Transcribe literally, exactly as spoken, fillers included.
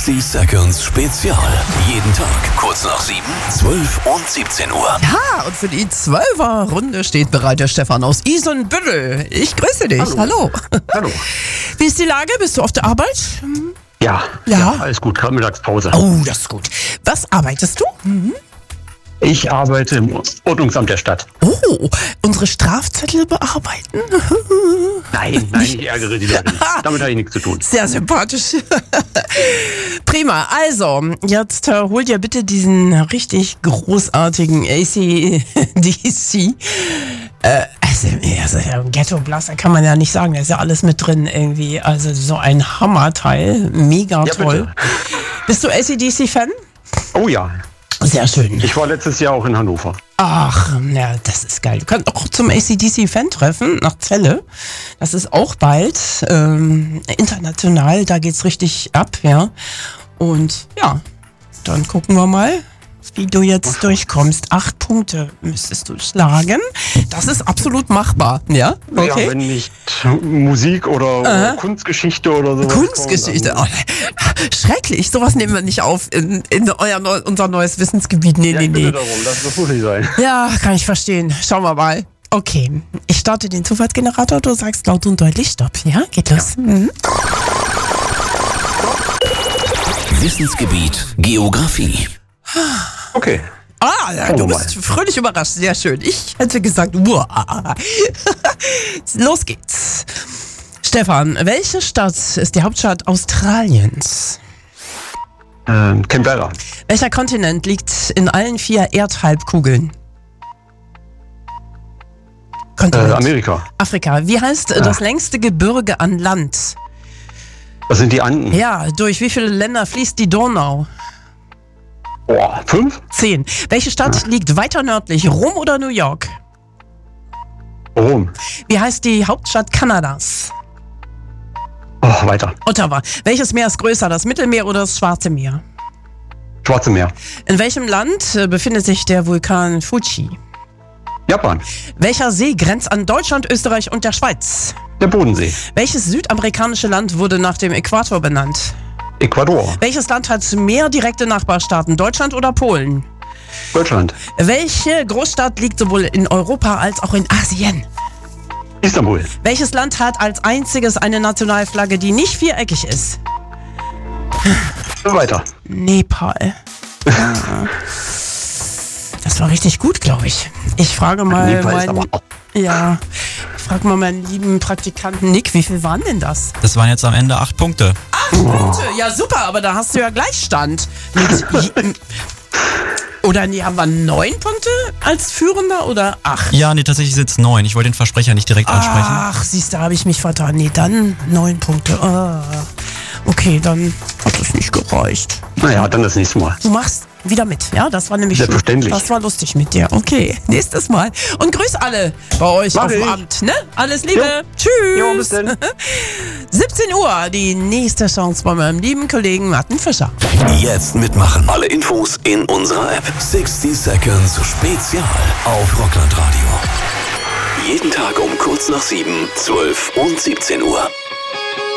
sechzig Seconds Spezial. Jeden Tag kurz nach sieben, zwölf und siebzehn Uhr. Ja, und für die Zwölfer-Runde steht bereit der Stefan aus Isenbüttel. Ich grüße dich. Hallo. Hallo. Hallo. Wie ist die Lage? Bist du auf der Arbeit? Ja, Ja. ja, alles gut, gerade Mittagspause. Oh, das ist gut. Was arbeitest du? Mhm. Ich arbeite im Ordnungsamt der Stadt. Oh, unsere Strafzettel bearbeiten? Nein, nein, ich ärgere die Leute nicht. Damit habe ich nichts zu tun. Sehr sympathisch. Prima. Also, jetzt äh, hol dir bitte diesen richtig großartigen A C D C. Äh, also, also Ghetto Blaster kann man ja nicht sagen. Da ist ja alles mit drin irgendwie. Also so ein Hammerteil. Mega Ja, toll. bitte. Bist du A C D C-Fan? Oh ja, Sehr schön. ich war letztes Jahr auch in Hannover. Ach, na, das ist geil. Du kannst auch zum A C D C-Fan-Treffen nach Celle. Das ist auch bald ähm, international. Da geht's richtig ab, ja. Und ja, dann gucken wir mal, wie du jetzt durchkommst. Acht Punkte müsstest du schlagen. Das ist absolut machbar, ja? Ja, Okay. wenn nicht Musik oder, oder Kunstgeschichte oder sowas. Kunstgeschichte. kommt, Oh, schrecklich. Sowas nehmen wir nicht auf in, in euer, neu- unser neues Wissensgebiet. Nee, dann, ja, nee, ich nee. bitte darum, das, das muss nicht sein. Ja, kann ich verstehen. Schauen wir mal. Okay, ich starte den Zufallsgenerator. Du sagst laut und deutlich Stopp. Ja, geht los. Mhm. Wissensgebiet Geografie. Okay. Ah, ja, Schauen du wir bist fröhlich überrascht. Sehr schön. Ich hätte gesagt, uah. Los geht's. Stefan, welche Stadt ist die Hauptstadt Australiens? Ähm, Canberra. Welcher Kontinent liegt in allen vier Erdhalbkugeln? Äh, Kontinent. Amerika. Afrika. Wie heißt äh, das längste Gebirge an Land? Das sind die Anden. Ja, durch wie viele Länder fließt die Donau? Boah, fünf? Zehn. Welche Stadt liegt weiter nördlich, Rom oder New York? Rom. Wie heißt die Hauptstadt Kanadas? Oh, weiter. Ottawa. Welches Meer ist größer, das Mittelmeer oder das Schwarze Meer? Schwarze Meer. In welchem Land äh, befindet sich der Vulkan Fuji? Japan. Welcher See grenzt an Deutschland, Österreich und der Schweiz? Der Bodensee. Welches südamerikanische Land wurde nach dem Äquator benannt? Ecuador. Welches Land hat mehr direkte Nachbarstaaten, Deutschland oder Polen? Deutschland. Welche Großstadt liegt sowohl in Europa als auch in Asien? Istanbul. Welches Land hat als einziges eine Nationalflagge, die nicht viereckig ist? Weiter. Nepal. Ja. Das war richtig gut, glaube ich. Ich frage mal Nepal ist meinen, aber- ja, ich frage mal meinen lieben Praktikanten Nick, wie viel waren denn das? Das waren jetzt am Ende acht Punkte. Acht Punkte, ja super, aber da hast du ja Gleichstand. Mit je- oder nee, haben wir neun Punkte als Führender oder acht? Ja, nee, tatsächlich sind es neun. Ich wollte den Versprecher nicht direkt ansprechen. Ach, siehst du, habe ich mich vertan. Nee, dann neun Punkte. Ah. Okay, dann hat es nicht gereicht. Naja, dann das nächste Mal. Du machst wieder mit, ja? Das war nämlich Selbstverständlich. Das war lustig mit dir. Okay, nächstes Mal. Und grüß alle bei euch Mach auf dem ich. Amt, ne? Alles Liebe. Jo. Tschüss. Jo, bis denn. siebzehn Uhr, die nächste Chance bei meinem lieben Kollegen Martin Fischer. Jetzt mitmachen. Alle Infos in unserer App. sechzig Seconds Spezial auf Rockland Radio. Jeden Tag um kurz nach sieben, zwölf und siebzehn Uhr.